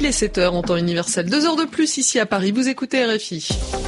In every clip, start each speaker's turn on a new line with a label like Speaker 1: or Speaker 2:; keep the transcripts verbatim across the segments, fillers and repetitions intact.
Speaker 1: Il est sept heures en temps universel. Deux heures de plus ici à Paris. Vous écoutez R F I.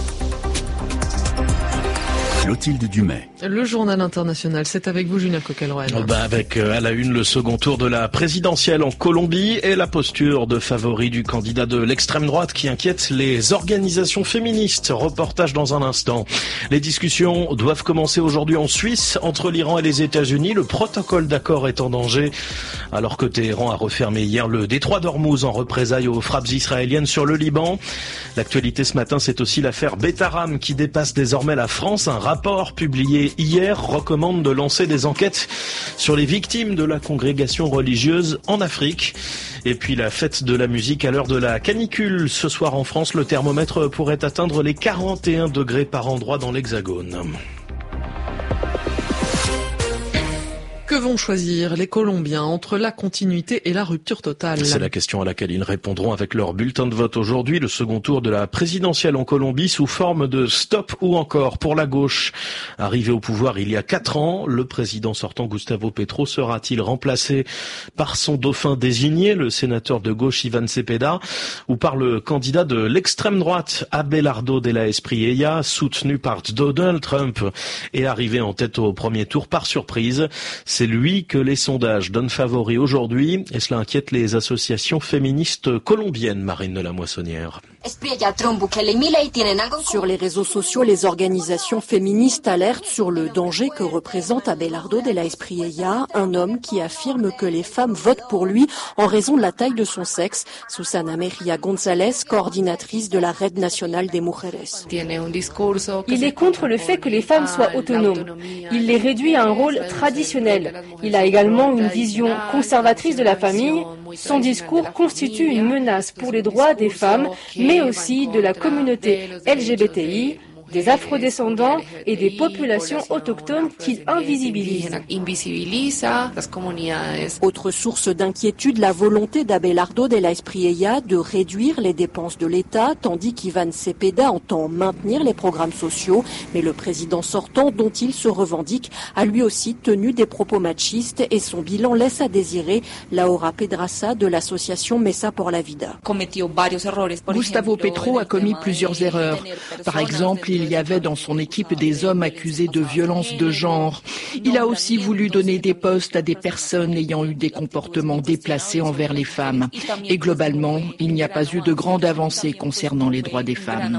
Speaker 2: Clotilde Dumais.
Speaker 1: Le journal international, c'est avec vous Julien Coquelroel.
Speaker 3: Bah avec euh, à la une le second tour de la présidentielle en Colombie et la posture de favori du candidat de l'extrême droite qui inquiète les organisations féministes. Reportage dans un instant. Les discussions doivent commencer aujourd'hui en Suisse entre l'Iran et les États-Unis. Le protocole d'accord est en danger alors que Téhéran a refermé hier le détroit d'Ormuz en représailles aux frappes israéliennes sur le Liban. L'actualité ce matin, c'est aussi l'affaire Betaram qui dépasse désormais la France. Un rapport publié hier recommande de lancer des enquêtes sur les victimes de la congrégation religieuse en Afrique. Et puis la fête de la musique à l'heure de la canicule. Ce soir en France, le thermomètre pourrait atteindre les quarante et un degrés par endroit dans l'Hexagone.
Speaker 1: Que vont choisir les Colombiens entre la continuité et la rupture totale?
Speaker 3: C'est la question à laquelle ils répondront avec leur bulletin de vote aujourd'hui. Le second tour de la présidentielle en Colombie sous forme de stop ou encore pour la gauche. Arrivé au pouvoir il y a quatre ans, le président sortant Gustavo Petro sera-t-il remplacé par son dauphin désigné, le sénateur de gauche Iván Cepeda, ou par le candidat de l'extrême droite Abelardo de la Espriella, soutenu par Donald Trump et arrivé en tête au premier tour par surprise? C'est lui que les sondages donnent favori aujourd'hui et cela inquiète les associations féministes colombiennes, Marine de la Moissonnière.
Speaker 4: Sur les réseaux sociaux, les organisations féministes alertent sur le danger que représente Abelardo de la Espriella, un homme qui affirme que les femmes votent pour lui en raison de la taille de son sexe. Susana Mejía González, coordinatrice de la Red Nacional de Mujeres.
Speaker 5: Il est contre le fait que les femmes soient autonomes. Il les réduit à un rôle traditionnel. Il a également une vision conservatrice de la famille. Son discours constitue une menace pour les droits des femmes, mais aussi de la communauté L G B T I, des afrodescendants et des populations autochtones qu'il invisibilise.
Speaker 4: Autre source d'inquiétude, la volonté d'Abelardo de la Espriella de réduire les dépenses de l'État, tandis qu'Iván Cepeda entend maintenir les programmes sociaux. Mais le président sortant, dont il se revendique, a lui aussi tenu des propos machistes et son bilan laisse à désirer. Laura Pedraza de l'association Mesa por la Vida.
Speaker 6: Gustavo Petro a commis plusieurs erreurs. Par exemple, il y avait dans son équipe des hommes accusés de violence de genre. Il a aussi voulu donner des postes à des personnes ayant eu des comportements déplacés envers les femmes. Et globalement, il n'y a pas eu de grande avancée concernant les droits des femmes.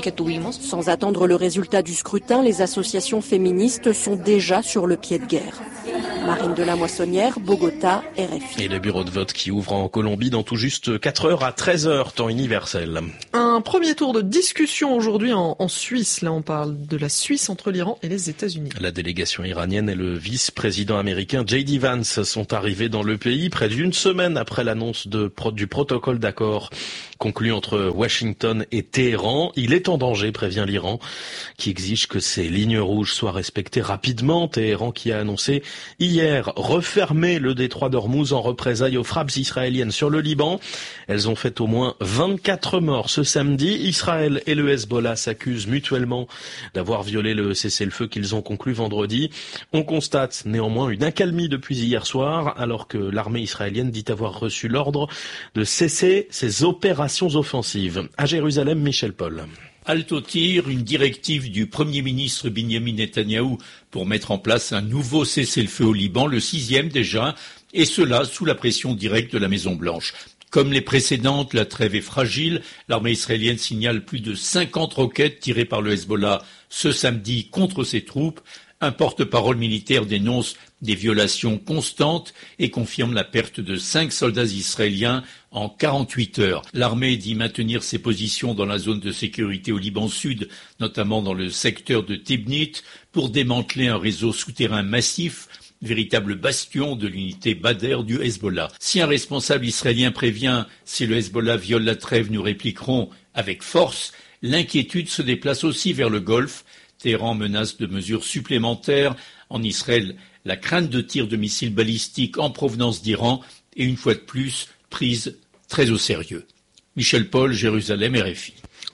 Speaker 4: Sans attendre le résultat du scrutin, les associations féministes sont déjà sur le pied de guerre. Marine de la Moissonnière, Bogota, R F I.
Speaker 3: Et les bureaux de vote qui ouvrent en Colombie dans tout juste quatre heures à treize heures, temps universel.
Speaker 1: Un premier tour de discussion aujourd'hui en, en Suisse. Là, on parle de la Suisse entre l'Iran et les États-Unis.
Speaker 3: La délégation iranienne et le vice-président américain J D Vance sont arrivés dans le pays près d'une semaine après l'annonce de, du protocole d'accord conclu entre Washington et Téhéran. Il est en danger, prévient l'Iran, qui exige que ces lignes rouges soient respectées rapidement. Téhéran qui a annoncé hier refermer le détroit d'Ormuz en représailles aux frappes israéliennes sur le Liban. Elles ont fait au moins vingt-quatre morts ce samedi. Israël et le Hezbollah s'accusent mutuellement d'avoir violé le cessez-le-feu qu'ils ont conclu vendredi. On constate néanmoins une accalmie depuis hier soir, alors que l'armée israélienne dit avoir reçu l'ordre de cesser ses opérations offensives. À Jérusalem, Michel Paul.
Speaker 7: Halte au tir, une directive du Premier ministre Binyamin Netanyahou pour mettre en place un nouveau cessez-le-feu au Liban, le sixième déjà, et cela sous la pression directe de la Maison-Blanche. Comme les précédentes, la trêve est fragile. L'armée israélienne signale plus de cinquante roquettes tirées par le Hezbollah ce samedi contre ses troupes. Un porte-parole militaire dénonce des violations constantes et confirme la perte de cinq soldats israéliens en quarante-huit heures. L'armée dit maintenir ses positions dans la zone de sécurité au Liban Sud, notamment dans le secteur de Tibnit, pour démanteler un réseau souterrain massif, véritable bastion de l'unité Badr du Hezbollah. Si un responsable israélien prévient « si le Hezbollah viole la trêve, nous répliquerons avec force », l'inquiétude se déplace aussi vers le Golfe. Téhéran menace de mesures supplémentaires. En Israël, la crainte de tirs de missiles balistiques en provenance d'Iran est une fois de plus prise très au sérieux. Michel Paul, Jérusalem, R F I.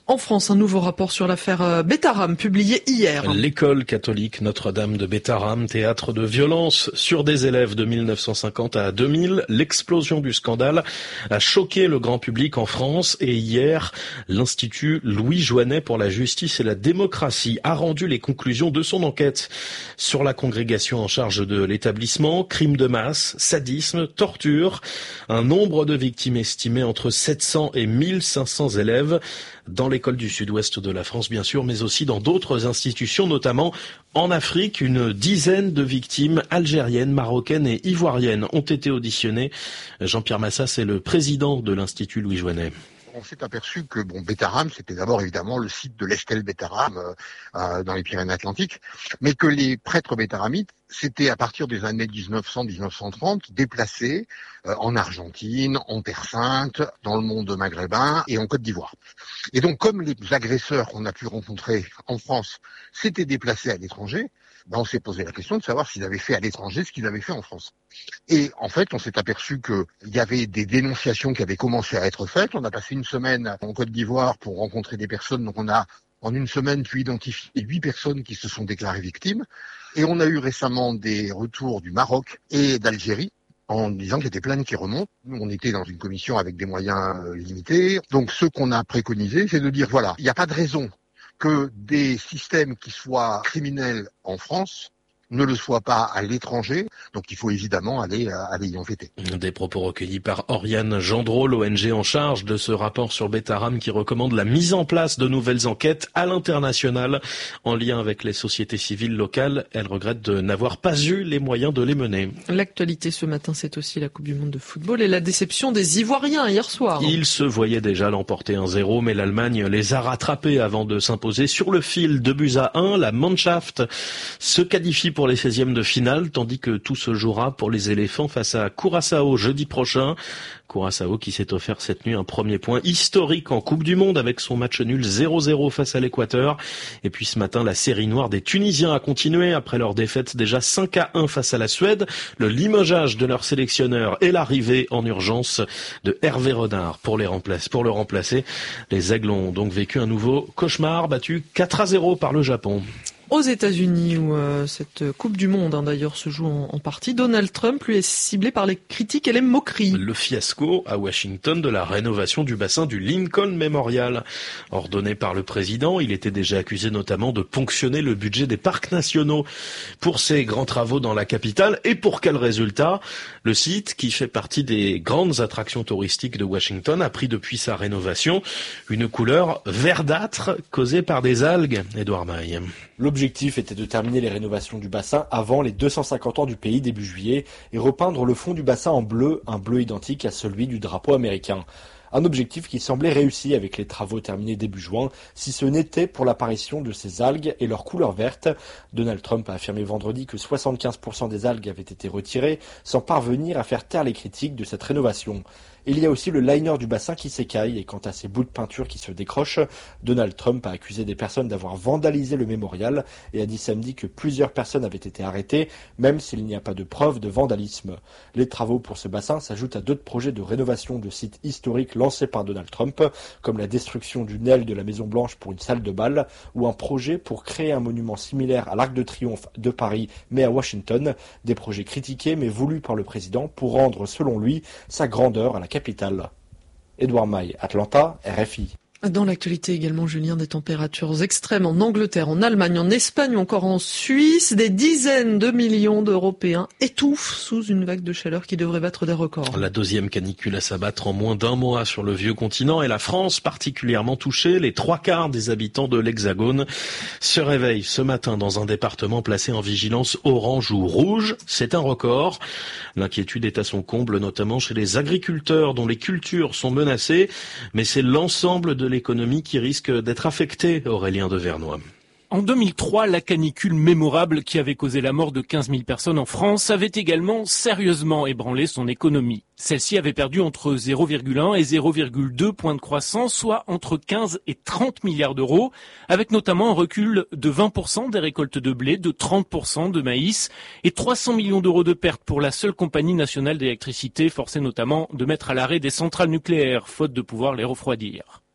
Speaker 1: En France, un nouveau rapport sur l'affaire Betaram, publié hier.
Speaker 3: L'école catholique Notre-Dame de Betaram, théâtre de violence sur des élèves de mille neuf cent cinquante à deux mille. L'explosion du scandale a choqué le grand public en France et hier, l'Institut Louis Joannet pour la justice et la démocratie a rendu les conclusions de son enquête sur la congrégation en charge de l'établissement, crimes de masse, sadisme, torture, un nombre de victimes estimé entre sept cents et mille cinq cents élèves dans l'école du sud-ouest de la France, bien sûr, mais aussi dans d'autres institutions, notamment en Afrique. Une dizaine de victimes algériennes, marocaines et ivoiriennes ont été auditionnées. Jean-Pierre Massas est le président de l'Institut Louis Joannet.
Speaker 8: On s'est aperçu que bon, Betaram, c'était d'abord évidemment le site de l'Estel Betaram euh, euh, dans les Pyrénées-Atlantiques, mais que les prêtres bétaramites, c'était à partir des années dix-neuf cents à dix-neuf cent trente, déplacés euh, en Argentine, en Terre Sainte, dans le monde maghrébin et en Côte d'Ivoire. Et donc, comme les agresseurs qu'on a pu rencontrer en France s'étaient déplacés à l'étranger, ben on s'est posé la question de savoir s'ils avaient fait à l'étranger ce qu'ils avaient fait en France. Et en fait, on s'est aperçu qu'il y avait des dénonciations qui avaient commencé à être faites. On a passé une semaine en Côte d'Ivoire pour rencontrer des personnes. Donc on a, en une semaine, pu identifier huit personnes qui se sont déclarées victimes. Et on a eu récemment des retours du Maroc et d'Algérie en disant qu'il y a des plaintes qui remontent. Nous, on était dans une commission avec des moyens limités. Donc ce qu'on a préconisé, c'est de dire, voilà, il n'y a pas de raison que des systèmes qui soient criminels en France ne le soient pas à l'étranger, donc il faut évidemment aller, aller y enquêter.
Speaker 3: Des propos recueillis par Oriane Gendreau, l'O N G en charge de ce rapport sur Betaram qui recommande la mise en place de nouvelles enquêtes à l'international en lien avec les sociétés civiles locales. Elle regrette de n'avoir pas eu les moyens de les mener.
Speaker 1: L'actualité ce matin, c'est aussi la Coupe du Monde de football et la déception des Ivoiriens hier soir.
Speaker 3: Ils se voyaient déjà l'emporter un zéro, mais l'Allemagne les a rattrapés avant de s'imposer sur le fil, deux buts à un. La Mannschaft se qualifie pour les seizièmes de finale, tandis que tout se jouera pour les éléphants face à Curaçao jeudi prochain. Curaçao qui s'est offert cette nuit un premier point historique en Coupe du Monde avec son match nul zéro zéro face à l'Équateur. Et puis ce matin, la série noire des Tunisiens a continué après leur défaite déjà cinq à un face à la Suède. Le limogeage de leur sélectionneur et l'arrivée en urgence de Hervé Renard pour, les remplacer, pour le remplacer. Les Aigles ont donc vécu un nouveau cauchemar, battu quatre à zéro par le Japon.
Speaker 1: Aux États-Unis, où euh, cette Coupe du Monde hein, d'ailleurs se joue en, en partie, Donald Trump lui est ciblé par les critiques et les moqueries.
Speaker 3: Le fiasco à Washington de la rénovation du bassin du Lincoln Memorial. Ordonné par le président, il était déjà accusé notamment de ponctionner le budget des parcs nationaux pour ses grands travaux dans la capitale. Et pour quel résultat ? Le site, qui fait partie des grandes attractions touristiques de Washington, a pris depuis sa rénovation une couleur verdâtre causée par des algues. Édouard Maille.
Speaker 9: L'objectif était de terminer les rénovations du bassin avant les deux cent cinquante ans du pays début juillet et repeindre le fond du bassin en bleu, un bleu identique à celui du drapeau américain. Un objectif qui semblait réussi avec les travaux terminés début juin, si ce n'était pour l'apparition de ces algues et leur couleur verte. Donald Trump a affirmé vendredi que soixante-quinze pour cent des algues avaient été retirées, sans parvenir à faire taire les critiques de cette rénovation. Il y a aussi le liner du bassin qui s'écaille et quant à ces bouts de peinture qui se décrochent, Donald Trump a accusé des personnes d'avoir vandalisé le mémorial et a dit samedi que plusieurs personnes avaient été arrêtées, même s'il n'y a pas de preuve de vandalisme. Les travaux pour ce bassin s'ajoutent à d'autres projets de rénovation de sites historiques lancés par Donald Trump, comme la destruction d'une aile de la Maison Blanche pour une salle de bal, ou un projet pour créer un monument similaire à l'Arc de Triomphe de Paris, mais à Washington, des projets critiqués mais voulus par le président pour rendre, selon lui, sa grandeur à la capitale. Édouard Maille, Atlanta, R F I.
Speaker 1: Dans l'actualité également, Julien, des températures extrêmes en Angleterre, en Allemagne, en Espagne ou encore en Suisse. Des dizaines de millions d'Européens étouffent sous une vague de chaleur qui devrait battre des records.
Speaker 3: La deuxième canicule à s'abattre en moins d'un mois sur le vieux continent et la France particulièrement touchée. Les trois quarts des habitants de l'Hexagone se réveillent ce matin dans un département placé en vigilance orange ou rouge. C'est un record. L'inquiétude est à son comble, notamment chez les agriculteurs dont les cultures sont menacées. Mais c'est l'ensemble de l'économie qui risque d'être affectée, Aurélien de Vernois.
Speaker 10: En deux mille trois, la canicule mémorable qui avait causé la mort de quinze mille personnes en France avait également sérieusement ébranlé son économie. Celle-ci avait perdu entre zéro virgule un et zéro virgule deux points de croissance, soit entre quinze et trente milliards d'euros, avec notamment un recul de vingt pour cent des récoltes de blé, de trente pour cent de maïs et trois cents millions d'euros de pertes pour la seule compagnie nationale d'électricité, forcée notamment de mettre à l'arrêt des centrales nucléaires, faute de pouvoir les refroidir.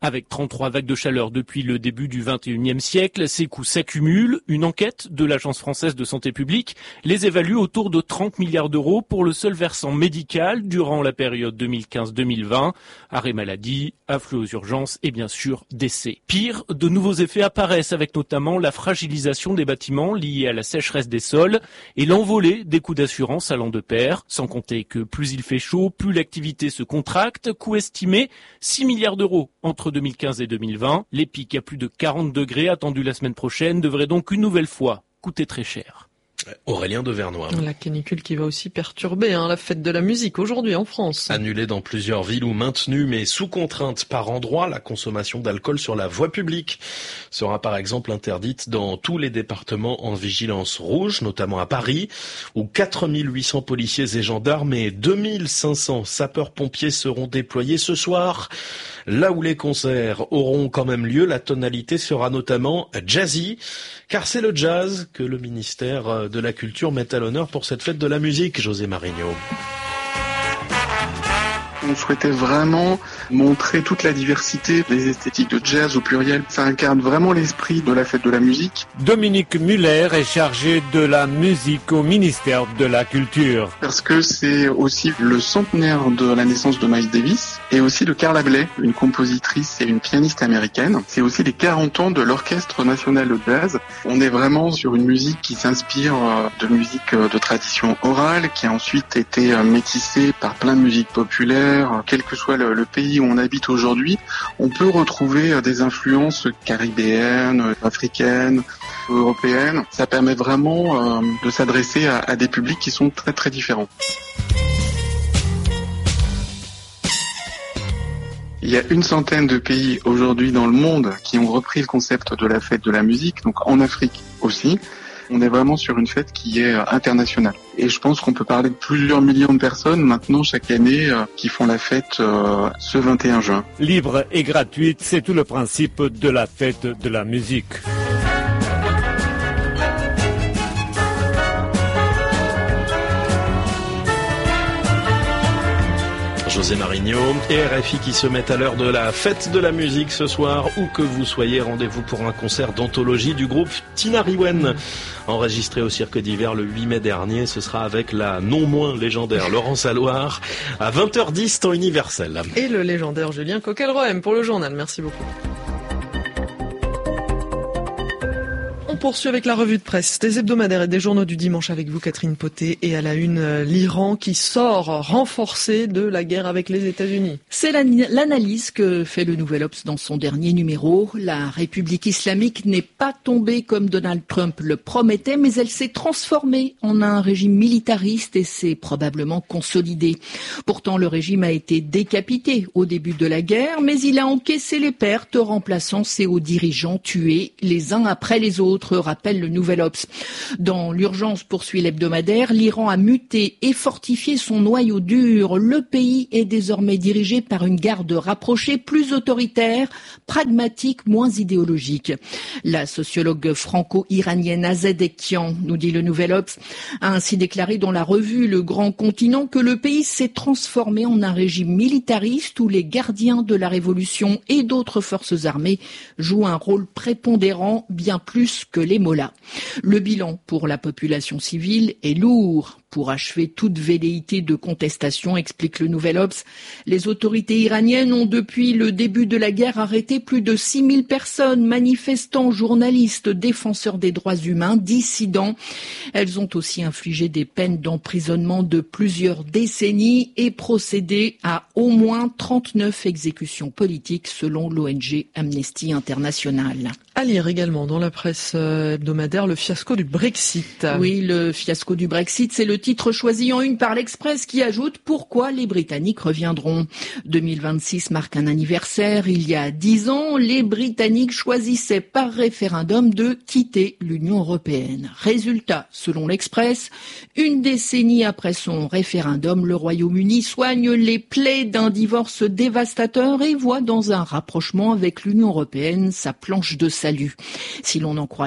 Speaker 10: Avec trente-trois vagues de chaleur depuis le début du vingt et unième siècle, ces coûts s'accumulent. Une enquête de l'Agence française de santé publique les évalue autour de trente milliards d'euros pour le seul versant médical durant la période deux mille quinze deux mille vingt. Arrêt maladie, afflux aux urgences et bien sûr décès. Pire, de nouveaux effets apparaissent avec notamment la fragilisation des bâtiments liée à la sécheresse des sols et l'envolée des coûts d'assurance allant de pair. Sans compter que plus il fait chaud, plus l'activité se contracte. Coût estimé six milliards d'euros entre deux mille quinze et deux mille vingt. Les pics à plus de quarante degrés attendus la semaine prochaine devraient donc une nouvelle fois coûter très cher.
Speaker 3: Aurélien de Vernois.
Speaker 1: La canicule qui va aussi perturber hein, la fête de la musique aujourd'hui en France.
Speaker 3: Annulée dans plusieurs villes ou maintenue mais sous contrainte par endroit, la consommation d'alcool sur la voie publique sera par exemple interdite dans tous les départements en vigilance rouge, notamment à Paris, où quatre mille huit cents policiers et gendarmes et deux mille cinq cents sapeurs-pompiers seront déployés ce soir. Là où les concerts auront quand même lieu, la tonalité sera notamment jazzy, car c'est le jazz que le ministère de la Culture met à l'honneur pour cette fête de la musique, José Marigno.
Speaker 11: On souhaitait vraiment montrer toute la diversité des esthétiques de jazz au pluriel. Ça incarne vraiment l'esprit de la fête de la musique.
Speaker 12: Dominique Muller est chargé de la musique au ministère de la Culture.
Speaker 11: Parce que c'est aussi le centenaire de la naissance de Miles Davis et aussi de Carla Bley, une compositrice et une pianiste américaine. C'est aussi les quarante ans de l'Orchestre national de jazz. On est vraiment sur une musique qui s'inspire de musique de tradition orale, qui a ensuite été métissée par plein de musiques populaires. Quel que soit le, le pays où on habite aujourd'hui, on peut retrouver des influences caribéennes, africaines, européennes. Ça permet vraiment euh, de s'adresser à, à des publics qui sont très très différents. Il y a une centaine de pays aujourd'hui dans le monde qui ont repris le concept de la fête de la musique, donc en Afrique aussi. On est vraiment sur une fête qui est internationale. Et je pense qu'on peut parler de plusieurs millions de personnes maintenant chaque année euh, qui font la fête euh, ce vingt et un juin.
Speaker 12: Libre et gratuite, c'est tout le principe de la fête de la musique.
Speaker 3: José Marigno et R F I qui se mettent à l'heure de la fête de la musique ce soir. Où que vous soyez, rendez-vous pour un concert d'anthologie du groupe Tinariwen. Enregistré au Cirque d'Hiver le huit mai dernier, ce sera avec la non moins légendaire Laurence Alloire à vingt heures dix temps universel.
Speaker 1: Et le légendaire Julien Coquelroem pour le journal. Merci beaucoup. On poursuit avec la revue de presse des hebdomadaires et des journaux du dimanche avec vous, Catherine Poté, et à la une, l'Iran qui sort renforcé de la guerre avec les États-Unis.
Speaker 6: C'est l'analyse que fait le Nouvel Obs dans son dernier numéro. La République islamique n'est pas tombée comme Donald Trump le promettait, mais elle s'est transformée en un régime militariste et s'est probablement consolidée. Pourtant, le régime a été décapité au début de la guerre, mais il a encaissé les pertes, remplaçant ses hauts dirigeants tués les uns après les autres, rappelle le Nouvel Obs. Dans l'urgence, poursuit l'hebdomadaire, l'Iran a muté et fortifié son noyau dur. Le pays est désormais dirigé par une garde rapprochée, plus autoritaire, pragmatique, moins idéologique. La sociologue franco-iranienne Azadekian, nous dit le Nouvel Obs, a ainsi déclaré dans la revue Le Grand Continent que le pays s'est transformé en un régime militariste où les gardiens de la révolution et d'autres forces armées jouent un rôle prépondérant, bien plus que les mollahs. Le bilan pour la population civile est lourd. Pour achever toute velléité de contestation, explique le Nouvel Obs, les autorités iraniennes ont depuis le début de la guerre arrêté plus de six mille personnes, manifestants, journalistes, défenseurs des droits humains, dissidents. Elles ont aussi infligé des peines d'emprisonnement de plusieurs décennies et procédé à au moins trente-neuf exécutions politiques selon l'O N G Amnesty International.
Speaker 1: À lire également dans la presse hebdomadaire le fiasco du Brexit.
Speaker 6: Oui, le fiasco du Brexit, c'est le titre choisi en une par l'Express qui ajoute pourquoi les Britanniques reviendront. deux mille vingt-six marque un anniversaire. Il y a dix ans, les Britanniques choisissaient par référendum de quitter l'Union européenne. Résultat, selon l'Express, une décennie après son référendum, le Royaume-Uni soigne les plaies d'un divorce dévastateur et voit dans un rapprochement avec l'Union européenne sa planche de salut. Si l'on en croit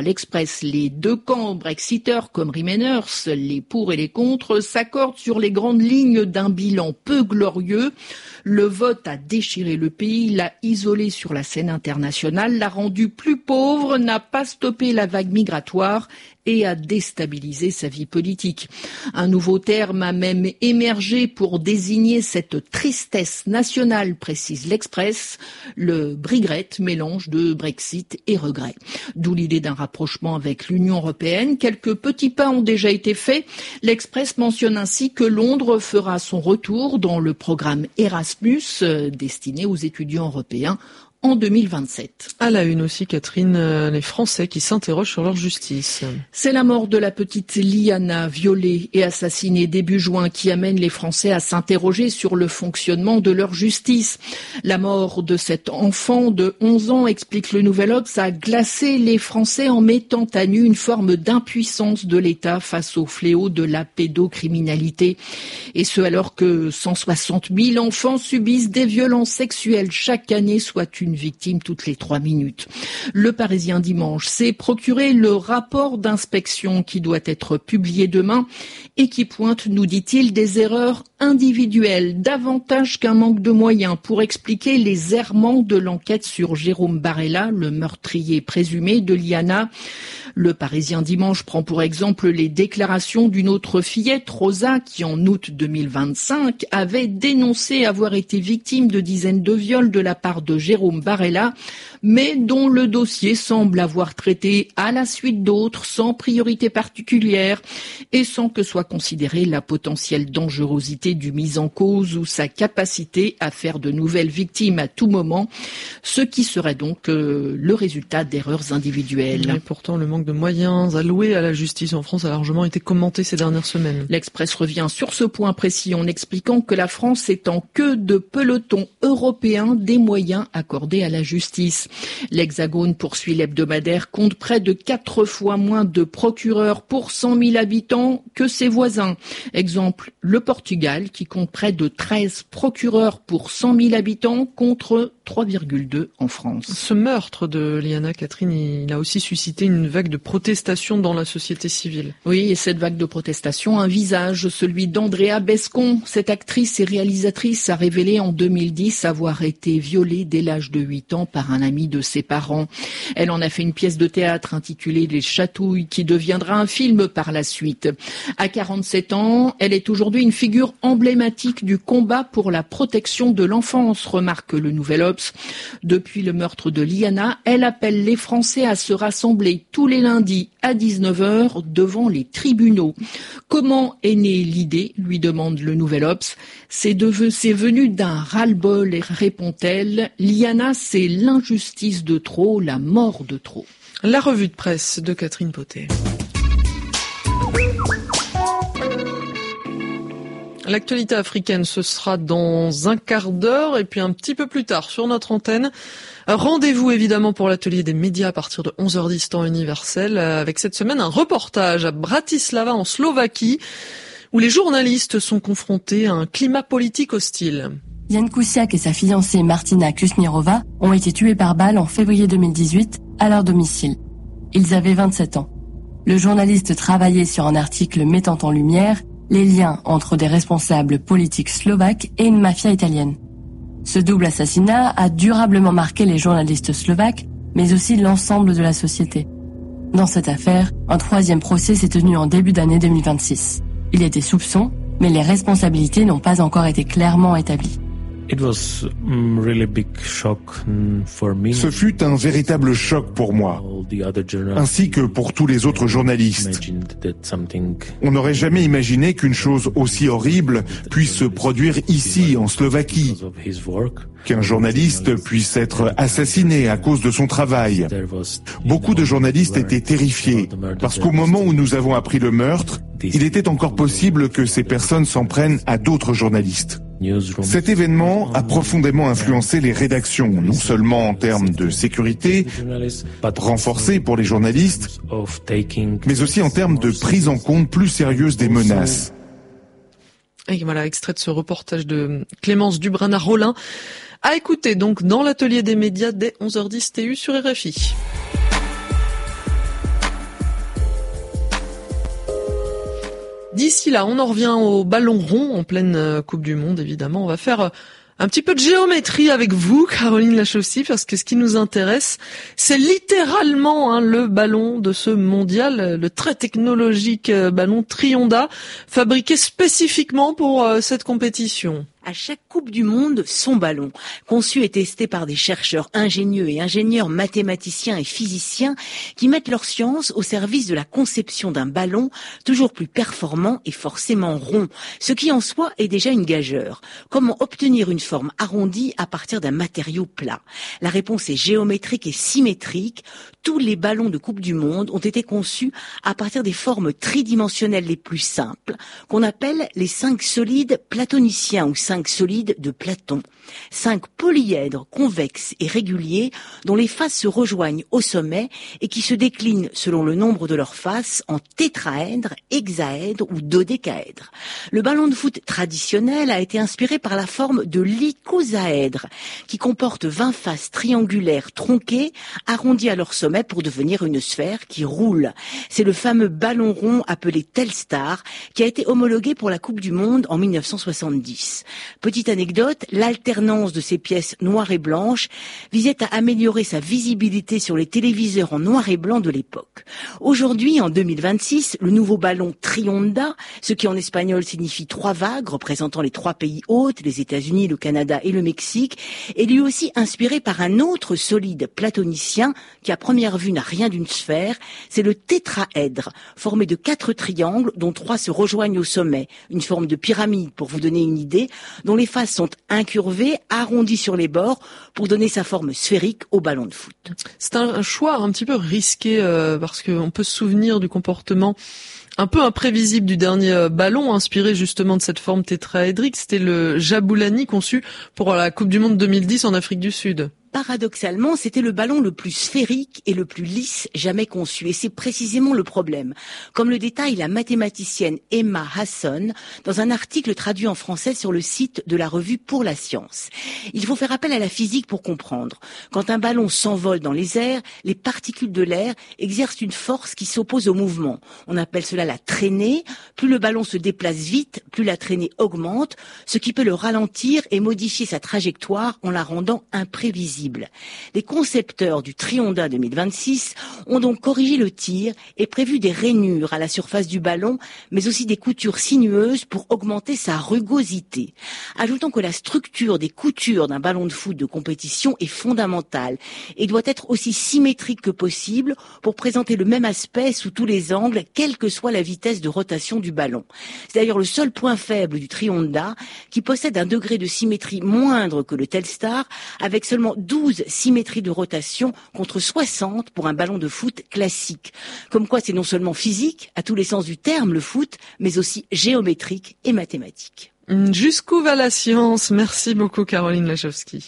Speaker 6: l'Express. Les deux camps brexiteurs comme Remainers, les pour et les contre, s'accordent sur les grandes lignes d'un bilan peu glorieux. Le vote a déchiré le pays, l'a isolé sur la scène internationale, l'a rendu plus pauvre, n'a pas stoppé la vague migratoire et a déstabilisé sa vie politique. Un nouveau terme a même émergé pour désigner cette tristesse nationale, précise l'Express, le Brigret, mélange de Brexit et regret. D'où l'idée d'un rapprochement avec l'Union européenne. Quelques petits pas ont déjà été faits. L'Express mentionne ainsi que Londres fera son retour dans le programme Erasmus, euh, destiné aux étudiants européens, en deux mille vingt-sept.
Speaker 1: À la une aussi, Catherine, les Français qui s'interrogent sur leur justice.
Speaker 6: C'est la mort de la petite Liana, violée et assassinée début juin, qui amène les Français à s'interroger sur le fonctionnement de leur justice. La mort de cet enfant de onze ans, explique le Nouvel Obs, a glacé les Français en mettant à nu une forme d'impuissance de l'État face au fléau de la pédocriminalité. Et ce, alors que cent soixante mille enfants subissent des violences sexuelles chaque année, soit une victime toutes les trois minutes. Le Parisien dimanche s'est procuré le rapport d'inspection qui doit être publié demain et qui pointe, nous dit-il, des erreurs individuelles, davantage qu'un manque de moyens, pour expliquer les errements de l'enquête sur Jérôme Barella, le meurtrier présumé de Liana. Le Parisien dimanche prend pour exemple les déclarations d'une autre fillette, Rosa, qui en août deux mille vingt-cinq avait dénoncé avoir été victime de dizaines de viols de la part de Jérôme Barella, mais dont le dossier semble avoir traité à la suite d'autres, sans priorité particulière et sans que soit considérée la potentielle dangerosité du mis en cause ou sa capacité à faire de nouvelles victimes à tout moment, ce qui serait donc euh, le résultat d'erreurs individuelles.
Speaker 1: Et pourtant, le manque de moyens alloués à la justice en France a largement été commenté ces dernières semaines.
Speaker 6: L'Express revient sur ce point précis en expliquant que la France est en queue de peloton européen des moyens accordés à la justice. L'Hexagone, poursuit l'hebdomadaire, compte près de quatre fois moins de procureurs pour cent mille habitants que ses voisins. Exemple, le Portugal, qui compte près de treize procureurs pour cent mille habitants contre trois virgule deux en France.
Speaker 1: Ce meurtre de Liana, Catherine, il a aussi suscité une vague de protestation dans la société civile.
Speaker 6: Oui, et cette vague de protestation a un visage, celui d'Andrea Bescon. Cette actrice et réalisatrice a révélé en deux mille dix avoir été violée dès l'âge de huit ans par un ami de ses parents. Elle en a fait une pièce de théâtre intitulée Les Chatouilles, qui deviendra un film par la suite. À quarante-sept ans, elle est aujourd'hui une figure emblématique du combat pour la protection de l'enfance, remarque le Nouvel Obs. Depuis le meurtre de Liana, elle appelle les Français à se rassembler tous les lundis à dix-neuf heures devant les tribunaux. Comment est née l'idée, lui demande le Nouvel Obs. C'est, de, c'est venu d'un ras-le-bol, répond-elle. Liana, c'est l'injustice de trop, la mort de trop.
Speaker 1: La revue de presse de Catherine Potet. L'actualité africaine, ce sera dans un quart d'heure et puis un petit peu plus tard sur notre antenne. Rendez-vous évidemment pour l'atelier des médias à partir de onze heures dix temps universel, avec cette semaine un reportage à Bratislava en Slovaquie où les journalistes sont confrontés à un climat politique hostile.
Speaker 13: Jan Kuciak et sa fiancée Martina Kusnirova ont été tués par balle en février deux mille dix-huit à leur domicile. Ils avaient vingt-sept ans. Le journaliste travaillait sur un article mettant en lumière les liens entre des responsables politiques slovaques et une mafia italienne. Ce double assassinat a durablement marqué les journalistes slovaques, mais aussi l'ensemble de la société. Dans cette affaire, un troisième procès s'est tenu en début d'année deux mille vingt-six. Il y a des soupçons, mais les responsabilités n'ont pas encore été clairement établies.
Speaker 14: Ce fut un véritable choc pour moi, ainsi que pour tous les autres journalistes. On n'aurait jamais imaginé qu'une chose aussi horrible puisse se produire ici, en Slovaquie, qu'un journaliste puisse être assassiné à cause de son travail. Beaucoup de journalistes étaient terrifiés, parce qu'au moment où nous avons appris le meurtre, il était encore possible que ces personnes s'en prennent à d'autres journalistes. Cet événement a profondément influencé les rédactions, non seulement en termes de sécurité, renforcée pour les journalistes, mais aussi en termes de prise en compte plus sérieuse des menaces.
Speaker 1: Et voilà, extrait de ce reportage de Clémence Dubrana-Rollin, à écouter donc dans l'atelier des médias dès onze heures dix T U sur R F I. D'ici là, on en revient au ballon rond en pleine Coupe du Monde, évidemment. On va faire un petit peu de géométrie avec vous, Caroline Lachaussy, parce que ce qui nous intéresse, c'est littéralement hein, le ballon de ce mondial, le très technologique ballon Trionda, fabriqué spécifiquement pour euh, cette compétition.
Speaker 15: À chaque Coupe du Monde, son ballon, conçu et testé par des chercheurs ingénieux et ingénieurs mathématiciens et physiciens qui mettent leur science au service de la conception d'un ballon toujours plus performant et forcément rond, ce qui en soi est déjà une gageure. Comment obtenir une forme arrondie à partir d'un matériau plat? La réponse est géométrique et symétrique. Tous les ballons de Coupe du Monde ont été conçus à partir des formes tridimensionnelles les plus simples, qu'on appelle les cinq solides platoniciens ou cinq solides de Platon. Cinq polyèdres convexes et réguliers dont les faces se rejoignent au sommet et qui se déclinent selon le nombre de leurs faces en tétraèdres, hexaèdres ou dodécaèdres. Le ballon de foot traditionnel a été inspiré par la forme de l'icosaèdre qui comporte vingt faces triangulaires tronquées arrondies à leur sommet pour devenir une sphère qui roule. C'est le fameux ballon rond appelé Telstar qui a été homologué pour la Coupe du Monde en mille neuf cent soixante-dix. Petite anecdote, l'alternance de ces pièces noires et blanches visait à améliorer sa visibilité sur les téléviseurs en noir et blanc de l'époque. Aujourd'hui, en deux mille vingt-six, le nouveau ballon Trionda, ce qui en espagnol signifie trois vagues représentant les trois pays hôtes, les États-Unis, le Canada et le Mexique, est lui aussi inspiré par un autre solide platonicien qui à première vue n'a rien d'une sphère, c'est le tétraèdre, formé de quatre triangles dont trois se rejoignent au sommet, une forme de pyramide pour vous donner une idée, dont les faces sont incurvées, arrondies sur les bords pour donner sa forme sphérique au ballon de foot.
Speaker 1: C'est un choix un petit peu risqué euh, parce qu'on peut se souvenir du comportement un peu imprévisible du dernier ballon inspiré justement de cette forme tétraédrique. C'était le Jabulani conçu pour la Coupe du Monde deux mille dix en Afrique du Sud.
Speaker 15: Paradoxalement, c'était le ballon le plus sphérique et le plus lisse jamais conçu. Et c'est précisément le problème. Comme le détaille la mathématicienne Emma Hasson dans un article traduit en français sur le site de la revue Pour la Science. Il faut faire appel à la physique pour comprendre. Quand un ballon s'envole dans les airs, les particules de l'air exercent une force qui s'oppose au mouvement. On appelle cela la traînée. Plus le ballon se déplace vite, plus la traînée augmente, ce qui peut le ralentir et modifier sa trajectoire en la rendant imprévisible. Les concepteurs du Trionda deux mille vingt-six ont donc corrigé le tir et prévu des rainures à la surface du ballon, mais aussi des coutures sinueuses pour augmenter sa rugosité. Ajoutons que la structure des coutures d'un ballon de foot de compétition est fondamentale et doit être aussi symétrique que possible pour présenter le même aspect sous tous les angles, quelle que soit la vitesse de rotation du ballon. C'est d'ailleurs le seul point faible du Trionda qui possède un degré de symétrie moindre que le Telstar avec seulement douze symétries de rotation contre soixante pour un ballon de foot classique. Comme quoi c'est non seulement physique, à tous les sens du terme le foot, mais aussi géométrique et mathématique.
Speaker 1: Jusqu'où va la science? Merci beaucoup Caroline Lachaussy.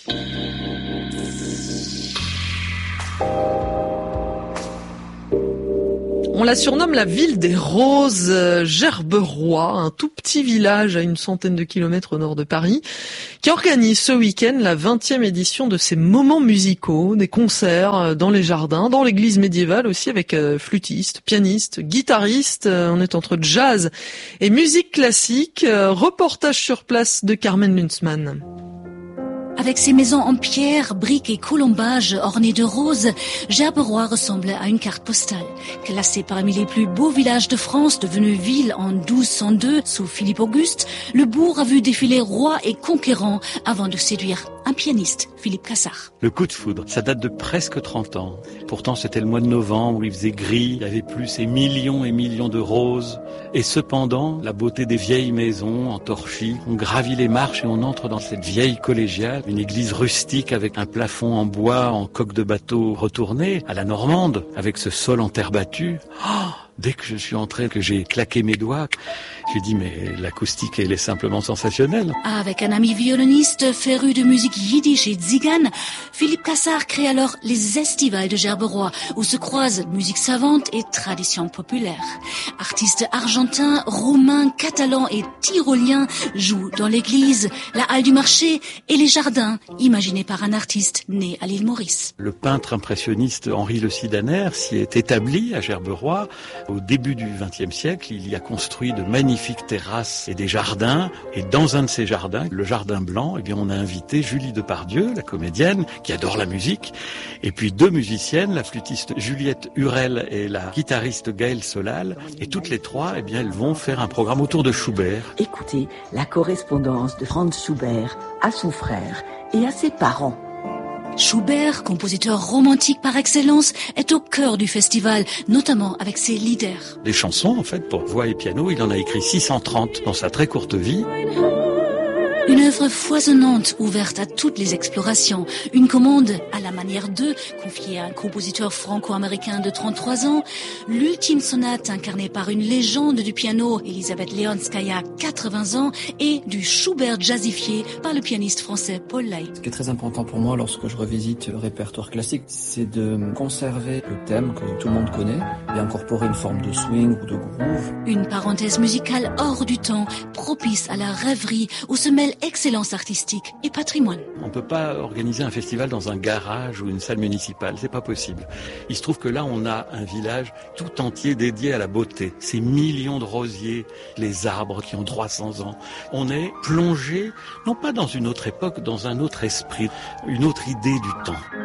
Speaker 1: On la surnomme la ville des roses, Gerberoy, un tout petit village à une centaine de kilomètres au nord de Paris, qui organise ce week-end la vingtième édition de ses moments musicaux, des concerts dans les jardins, dans l'église médiévale aussi, avec flûtistes, pianistes, guitaristes. On est entre jazz et musique classique. Reportage sur place de Carmen Lunzmann.
Speaker 16: Avec ses maisons en pierre, briques et colombages ornées de roses, Gerberoy ressemble à une carte postale. Classé parmi les plus beaux villages de France, devenu ville en douze cent deux sous Philippe Auguste, le bourg a vu défiler rois et conquérants avant de séduire un pianiste, Philippe Cassard.
Speaker 17: Le coup de foudre, ça date de presque trente ans. Pourtant, c'était le mois de novembre où il faisait gris, il y avait plus ces millions et millions de roses. Et cependant, la beauté des vieilles maisons en torchis, on gravit les marches et on entre dans cette vieille collégiale, une église rustique avec un plafond en bois, en coque de bateau retournée, à la normande, avec ce sol en terre battue. Oh, dès que je suis entré, que j'ai claqué mes doigts, j'ai dit mais l'acoustique elle est simplement sensationnelle.
Speaker 16: Avec un ami violoniste féru de musique yiddish et tzigane, Philippe Cassard crée alors les Estivales de Gerberoy, où se croisent musique savante et tradition populaire. Artistes argentins, roumains, catalans et tyroliens jouent dans l'église, la halle du marché et les jardins, imaginés par un artiste né à l'île Maurice.
Speaker 17: Le peintre impressionniste Henri Le Sidaner s'y est établi à Gerberoy. Au début du vingtième siècle, il y a construit de magnifiques magnifiques terrasses et des jardins. Et dans un de ces jardins, le jardin blanc, eh bien, on a invité Julie Depardieu, la comédienne, qui adore la musique, et puis deux musiciennes, la flûtiste Juliette Hurel et la guitariste Gaëlle Solal. Et toutes les trois, eh bien, elles vont faire un programme autour de Schubert.
Speaker 18: Écoutez la correspondance de Franz Schubert à son frère et à ses parents.
Speaker 16: Schubert, compositeur romantique par excellence, est au cœur du festival, notamment avec ses leaders.
Speaker 17: Des chansons, en fait, pour voix et piano, il en a écrit six cent trente dans sa très courte vie.
Speaker 16: Une œuvre foisonnante, ouverte à toutes les explorations. Une commande à la manière d'eux, confiée à un compositeur franco-américain de trente-trois ans. L'ultime sonate incarnée par une légende du piano, Elisabeth Leonskaya, quatre-vingts ans. Et du Schubert jazzifié par le pianiste français Paul Lay.
Speaker 19: Ce qui est très important pour moi lorsque je revisite le répertoire classique, c'est de conserver le thème que tout le monde connaît et incorporer une forme de swing ou de groove.
Speaker 16: Une parenthèse musicale hors du temps, propice à la rêverie, où se mêlent excellence artistique et patrimoine.
Speaker 17: On peut pas organiser un festival dans un garage ou une salle municipale, c'est pas possible. Il se trouve que là, on a un village tout entier dédié à la beauté. Ces millions de rosiers, les arbres qui ont trois cents ans. On est plongé, non pas dans une autre époque, dans un autre esprit, une autre idée du temps.